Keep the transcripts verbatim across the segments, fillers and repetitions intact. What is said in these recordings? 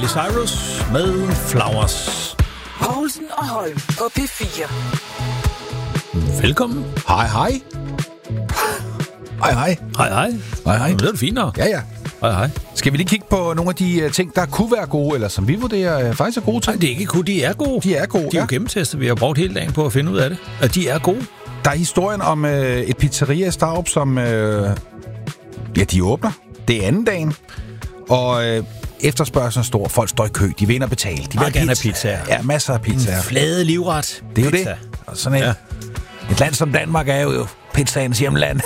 Miley Cyrus med Flowers. Poulsen og Holm på P fire. Velkommen. Hej, hej. Hej, hej. Hej, hej. Hej, hej. Det er det finere. Ja, ja. Hej, hej. Skal vi lige kigge på nogle af de uh, ting, der kunne være gode, eller som vi vurderer uh, faktisk er gode ting? Nej, det er ikke kun, de er gode. De er gode, De er jo ja. gennemtestet. Vi har brugt hele dagen på at finde ud af det. Og de er gode. Der er historien om uh, et pizzeria i Starup, som... Uh, ja, de åbner. Det er anden dagen. Og uh, efterspørgselen er stor. Folk står i kø. De vil ind og betale. De vil Meget gerne have pizzaer. Ja, masser af pizzaer. En flade livret. Det er jo pizza. det. Og sådan et, Ja. et land som Danmark er jo pizzaens hjemland.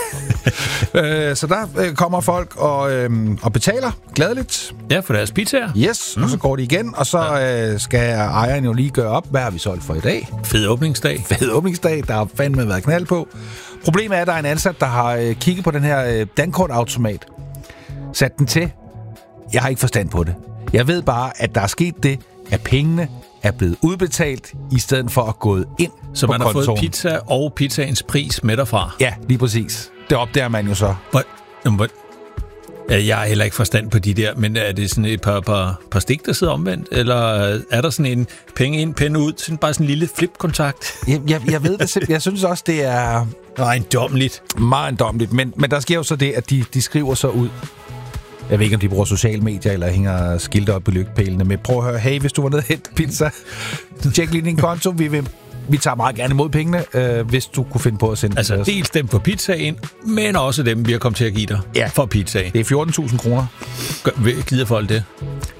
øh, så der øh, kommer folk og, øh, og betaler gladeligt. Ja, for deres pizzaer. Yes, mm. og så går de igen, og så øh, skal ejeren jo lige gøre op, hvad har vi solgt for i dag? Fed åbningsdag. Fed åbningsdag, der har fandme været knald på. Problemet er, at der er en ansat, der har øh, kigget på den her øh, dankortautomat, sat den til. Jeg har ikke forstand på det. Jeg ved bare, at der er sket det, at pengene er blevet udbetalt, i stedet for at gå ind Så på man har kontoen. fået pizza og pizzaens pris med derfra. Ja, lige præcis. Det opdager man jo så. Hvor, hvor, ja, jeg har heller ikke forstand på de der, men er det sådan et par, par, par stik, der sidder omvendt? Eller er der sådan en penge ind, penge ud? Sådan bare sådan en lille flip-kontakt? Jeg, jeg, jeg ved det simpelthen. Jeg synes også, det er Ejendommeligt. meget ejendommeligt. Men, men der sker jo så det, at de, de skriver så ud. Jeg ved ikke, om de bruger sociale medier, eller hænger skilte op i lygtepælene. Men prøv at høre, hey, hvis du var nede og hente pizza, tjek lige din konto. Vi, vil, vi tager meget gerne imod pengene, øh, hvis du kunne finde på at sende Altså det. dels dem for pizzaen, men også dem, vi har kommet til at give dig Ja. for pizzaen. Det er fjorten tusind kroner. Gør- Gider folk det?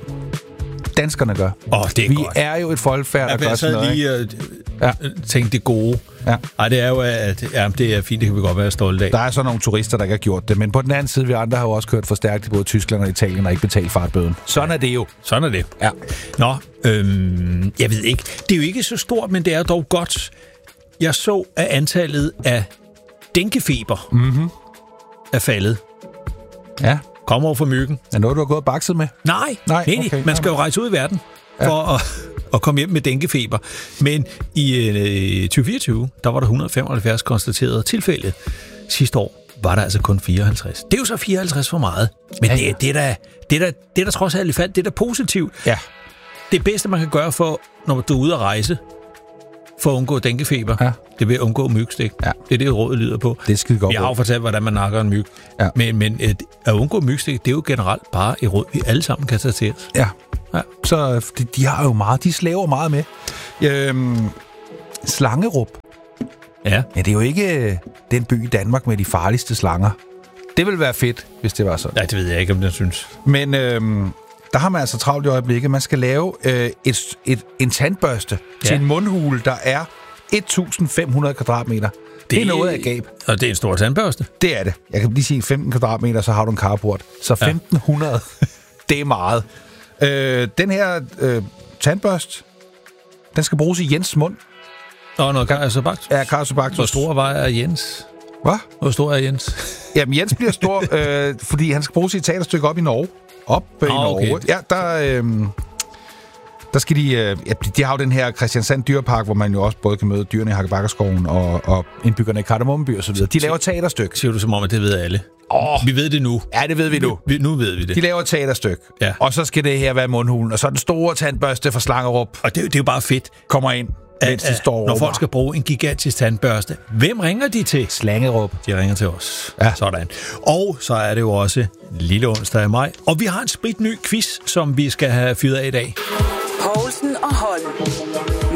Danskerne gør. Åh, oh, det er Vi godt. er jo et folkefærd, der Jeg gør vil sådan så noget. lige Ikke? uh, Ja. tænke det gode. Ja. Ej, det er jo, at ja, det er fint, det kan vi godt være stolte af. Der er så nogle turister, der ikke har gjort det. Men på den anden side, vi andre har jo også kørt for stærkt i både Tyskland og Italien og ikke betalt fartbøden. Sådan er det jo. Sådan er det. Ja. Nå, øhm, jeg ved ikke. Det er jo ikke så stort, men det er dog godt. Jeg så, at antallet af dænkefeber Mm-hmm. er faldet. Ja. Kom over for myggen. Er noget, du har gået og bakset med? Nej, Nej, nej, okay. man skal jo rejse ud i verden for at, at komme hjem med dænkefeber. Men i øh, tyve fireogtyve, der var der et hundrede og femoghalvfjerds konstaterede tilfælde. Sidste år var der altså kun fireoghalvtreds. Det er jo så fireoghalvtreds for meget. Men Ja, det, ja. er- det, er da, det, er da, det er da trods alt i fald, det er da positivt. Ja. Det bedste, man kan gøre, for, når du er ude at rejse, for at undgå dænkefeber, Ja. det er ved at undgå mygstik. Ja. Det er det, rådet lyder på. Det er skide godt. Jeg har jo fortalt, hvordan man nakker en myg. Ja. Men, men et, at undgå mygstik, det er jo generelt bare et råd, vi alle sammen kan tage til os. Ja. Ja. Så de, de har jo meget, de slæver meget med. Øhm, Slangerup. Ja. Ja, det er jo ikke den by i Danmark med de farligste slanger. Det ville være fedt, hvis det var sådan. Nej, det ved jeg ikke, om den synes. Men øhm, der har man altså travlt i øjeblikket. Man skal lave øh, et, et, en tandbørste ja. til en mundhule, der er et tusind fem hundrede kvadratmeter. Det, det er noget af gab. Og det er en stor tandbørste. Det er det. Jeg kan lige sige femten kvadratmeter, så har du en carport. Så femten hundrede, ja. Det er meget. Øh, den her øh, tandbørste, den skal bruges i Jens' mund. Og noget Carisobactus. Ja, Carisobactus. Hvor stor var er Jens? Hvad? Hvor stor er Jens? Jamen, Jens bliver stor, øh, fordi han skal bruge sit teaterstykke op i Norge. Op øh, i Ah, okay. Norge. Ja, der, øh, der skal de... Øh, ja, de har jo den her Christiansand Dyrepark, hvor man jo også både kan møde dyrene i Hakkebakkerskoven og, og indbyggerne i Kardemommeby og så videre. De laver et teaterstykke. Siger du som om, at det ved alle? Åh. Vi ved det nu. Ja, det ved vi nu. Vi, nu ved vi det. De laver et teaterstykke. Ja. Og så skal det her være mundhulen. Og så den store tandbørste fra Slangerup Og det, er jo- det er jo bare fedt, kommer ind, mens de at, står når over. folk skal bruge en gigantisk tandbørste. Hvem ringer de til? Slangerup. De ringer til os. Ja. Sådan. Og så er det jo også lille onsdag i maj. Og vi har en spritny quiz, som vi skal have fyret af i dag. Poulsen og Holm.